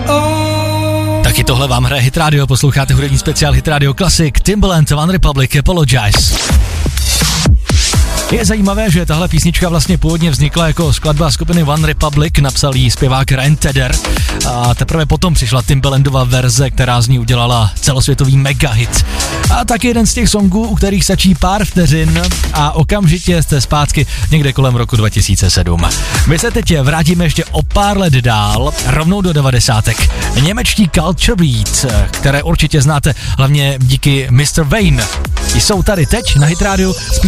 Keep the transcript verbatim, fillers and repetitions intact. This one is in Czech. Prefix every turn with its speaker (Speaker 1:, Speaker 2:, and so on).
Speaker 1: Taky tohle vám hraje Hit Radio, posloucháte hudební speciál Hit Radio Classic, Timbaland, One Republic, Apologize. Je zajímavé, že tahle písnička vlastně původně vznikla jako skladba skupiny One Republic, napsal jí zpěvák Ryan Tedder a teprve potom přišla Timbalandova verze, která z ní udělala celosvětový megahit. A taky jeden z těch songů, u kterých stačí pár vteřin a okamžitě jste zpátky někde kolem roku dva tisíce sedm. My se teď vrátíme ještě o pár let dál, rovnou do devadesátek. Němečtí Culture Beat, které určitě znáte hlavně díky mister Wayne. Jsou tady teď na Hit Radio.